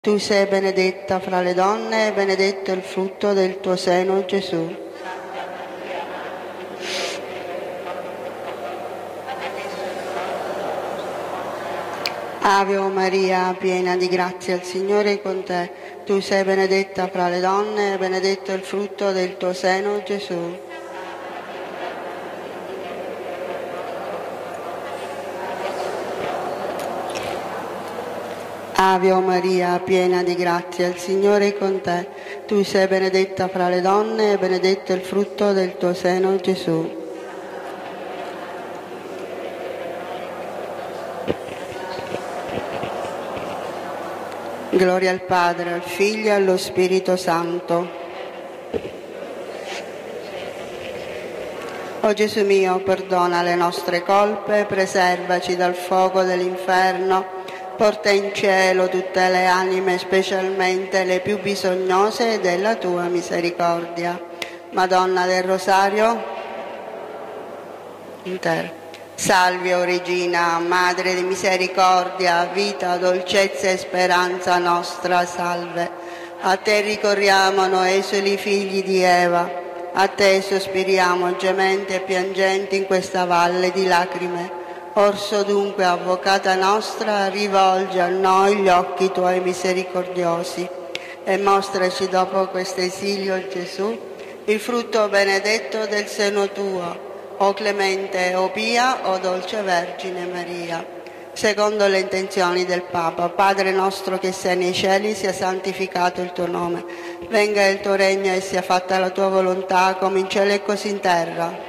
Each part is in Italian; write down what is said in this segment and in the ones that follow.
Tu sei benedetta fra le donne e benedetto il frutto del tuo seno, Gesù. Ave Maria, piena di grazia, il Signore è con te. Tu sei benedetta fra le donne e benedetto il frutto del tuo seno, Gesù. Ave Maria, piena di grazia, il Signore è con te. Tu sei benedetta fra le donne e benedetto il frutto del tuo seno, Gesù. Gloria al Padre, al Figlio e allo Spirito Santo. O Gesù mio, perdona le nostre colpe, preservaci dal fuoco dell'inferno, porta in cielo tutte le anime, specialmente le più bisognose della tua misericordia. Madonna del Rosario, intero. Salve, o Regina, Madre di misericordia, vita, dolcezza e speranza nostra, salve. A te ricorriamo noi esuli figli di Eva, a te sospiriamo gementi e piangenti in questa valle di lacrime. Orso dunque, avvocata nostra, rivolgi a noi gli occhi tuoi misericordiosi e mostraci dopo questo esilio, Gesù, il frutto benedetto del seno tuo. O clemente, o pia, o dolce Vergine Maria. Secondo le intenzioni del Papa, Padre nostro che sei nei cieli, sia santificato il tuo nome. Venga il tuo regno e sia fatta la tua volontà, come in cielo e così in terra.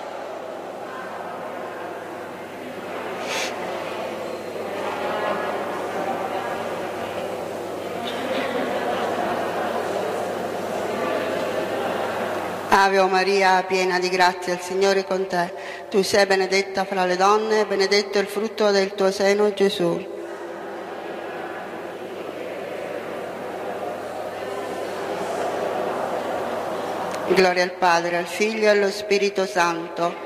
Ave Maria, piena di grazia, il Signore è con te. Tu sei benedetta fra le donne e benedetto il frutto del tuo seno, Gesù. Gloria al Padre, al Figlio e allo Spirito Santo.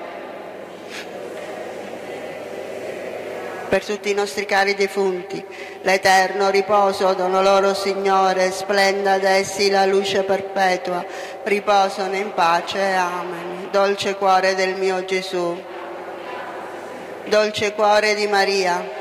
Per tutti i nostri cari defunti, l'eterno riposo dono loro, Signore, splenda ad essi la luce perpetua, riposano in pace, amen. Dolce cuore del mio Gesù, dolce cuore di Maria,